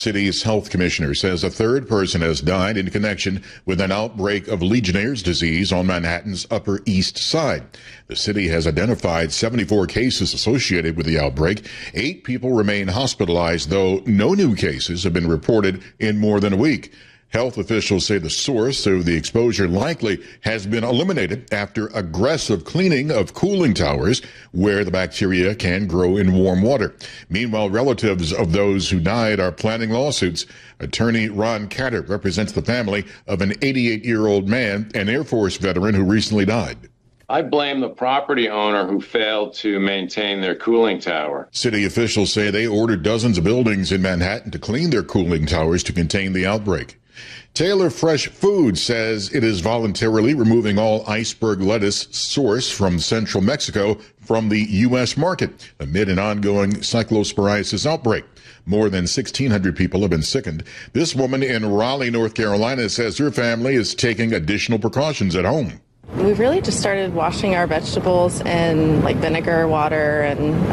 City's health commissioner says a third person has died in connection with an outbreak of Legionnaire's disease on Manhattan's Upper East Side. The city has identified 74 cases associated with the outbreak. 8 people remain hospitalized, though no new cases have been reported in more than a week. Health officials say the source of the exposure likely has been eliminated after aggressive cleaning of cooling towers where the bacteria can grow in warm water. Meanwhile, relatives of those who died are planning lawsuits. Attorney Ron Catter represents the family of an 88-year-old man, an Air Force veteran who recently died. I blame the property owner who failed to maintain their cooling tower. City officials say they ordered dozens of buildings in Manhattan to clean their cooling towers to contain the outbreak. Taylor Fresh Foods says it is voluntarily removing all iceberg lettuce sourced from central Mexico from the U.S. market amid an ongoing cyclosporiasis outbreak. More than 1,600 people have been sickened. This woman in Raleigh, North Carolina, says her family is taking additional precautions at home. We've really just started washing our vegetables in vinegar, water,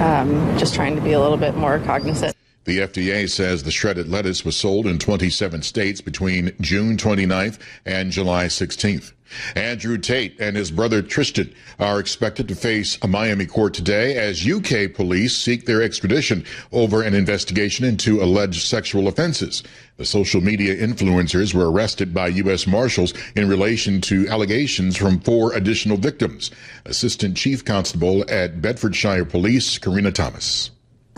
and just trying to be a little bit more cognizant. The FDA says the shredded lettuce was sold in 27 states between June 29th and July 16th. Andrew Tate and his brother Tristan are expected to face a Miami court today as UK police seek their extradition over an investigation into alleged sexual offenses. The social media influencers were arrested by U.S. Marshals in relation to allegations from 4 additional victims. Assistant Chief Constable at Bedfordshire Police, Karina Thomas.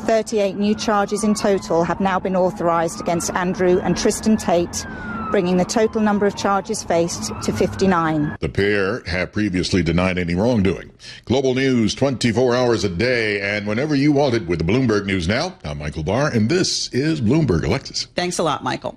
38 new charges in total have now been authorised against Andrew and Tristan Tate, bringing the total number of charges faced to 59. The pair have previously denied any wrongdoing. Global news 24 hours a day and whenever you want it with the Bloomberg News Now. I'm Michael Barr, and this is Bloomberg. Alexis. Thanks a lot, Michael.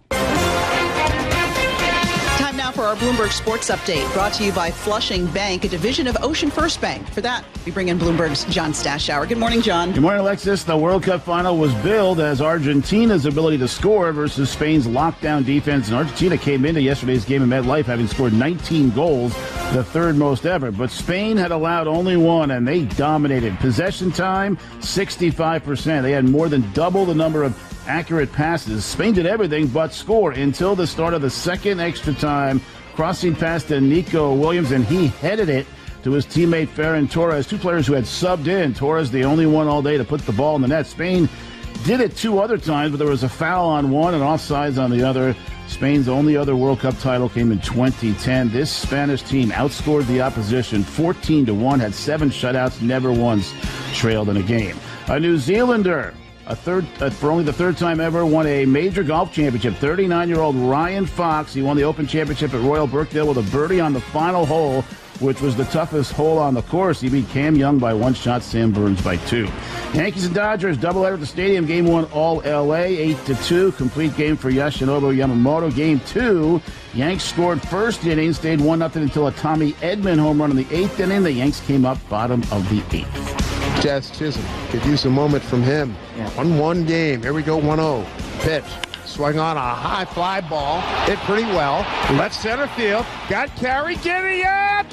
Time now for our Bloomberg Sports Update, brought to you by Flushing Bank, a division of Ocean First Bank. For that, we bring in Bloomberg's John Stashower. Good morning, John. Good morning, Alexis. The World Cup final was billed as Argentina's ability to score versus Spain's lockdown defense. And Argentina came into yesterday's game in MetLife having scored 19 goals, the third most ever. But Spain had allowed only 1, and they dominated. Possession time, 65%. They had more than double the number of accurate passes. Spain did everything but score until the start of the second extra time. Crossing pass to Nico Williams, and he headed it to his teammate Ferran Torres, 2 players who had subbed in. Torres, the only one all day to put the ball in the net. Spain did it 2 other times, but there was a foul on one and offsides on the other. Spain's only other World Cup title came in 2010. This Spanish team outscored the opposition 14-1, had 7 shutouts, never once trailed in a game. A New Zealander, for only the third time ever, won a major golf championship. 39-year-old Ryan Fox. He won the Open Championship at Royal Birkdale with a birdie on the final hole, which was the toughest hole on the course. He beat Cam Young by 1 shot, Sam Burns by 2. Yankees and Dodgers doubleheader at the stadium. Game 1 all LA, 8-2. Complete game for Yoshinobu Yamamoto. Game 2, Yanks scored first inning, stayed 1-0 until a Tommy Edman home run in the 8th inning. The Yanks came up bottom of the 8th. Jazz Chisholm could use a moment from him. 1-1 game. Here we go, 1-0. Pitch. Swung on a high fly ball. Hit pretty well. Left center field. Got carry. Giddy up.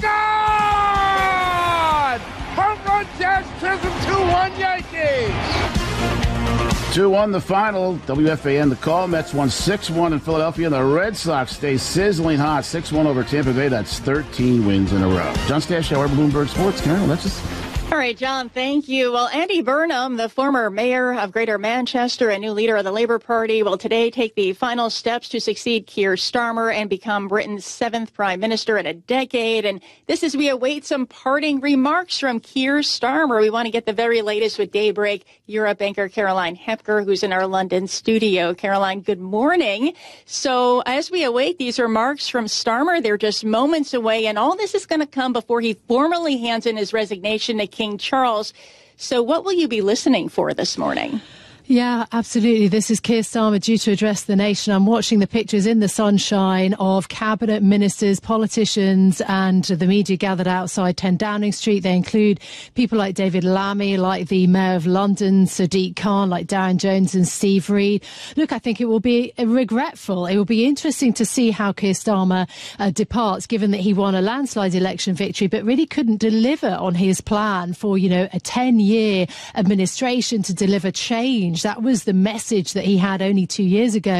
Gone! Home run, Jazz Chisholm. 2-1 Yankees. 2-1 the final. WFAN the call. Mets won 6-1 in Philadelphia. And the Red Sox stay sizzling hot. 6-1 over Tampa Bay. That's 13 wins in a row. John Stashower, Bloomberg Sports. Karen, let's just... All right, John, thank you. Well, Andy Burnham, the former mayor of Greater Manchester and new leader of the Labour Party, will today take the final steps to succeed Keir Starmer and become Britain's 7th prime minister in a decade. And this is we await some parting remarks from Keir Starmer. We want to get the very latest with Daybreak Europe anchor Caroline Hepker, who's in our London studio. Caroline, good morning. So as we await these remarks from Starmer, they're just moments away, and all this is going to come before he formally hands in his resignation to King Charles. So what will you be listening for this morning? Yeah, absolutely. This is Keir Starmer due to address the nation. I'm watching the pictures in the sunshine of cabinet ministers, politicians and the media gathered outside 10 Downing Street. They include people like David Lammy, like the Mayor of London, Sadiq Khan, like Darren Jones and Steve Reed. Look, I think it will be regretful. It will be interesting to see how Keir Starmer departs, given that he won a landslide election victory, but really couldn't deliver on his plan for, a 10-year administration to deliver change change. That was the message that he had only 2 years ago.